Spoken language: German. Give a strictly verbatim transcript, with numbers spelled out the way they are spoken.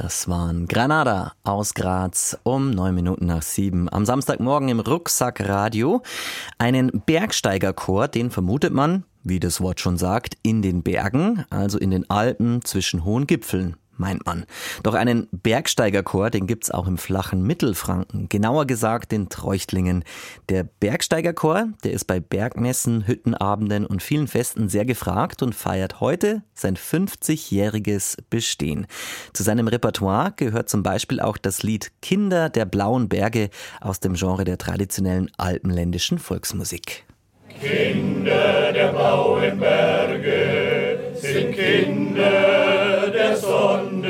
Das waren Granada aus Graz um neun Minuten nach sieben. Am Samstagmorgen im Rucksackradio. Einen Bergsteigerchor, den vermutet man, wie das Wort schon sagt, in den Bergen, also in den Alpen zwischen hohen Gipfeln, meint man. Doch einen Bergsteigerchor, den gibt's auch im flachen Mittelfranken, genauer gesagt in Treuchtlingen. Der Bergsteigerchor, der ist bei Bergmessen, Hüttenabenden und vielen Festen sehr gefragt und feiert heute sein fünfzigjähriges Bestehen. Zu seinem Repertoire gehört zum Beispiel auch das Lied Kinder der blauen Berge aus dem Genre der traditionellen alpenländischen Volksmusik. Kinder der blauen Berge sind Kinder der Sonne.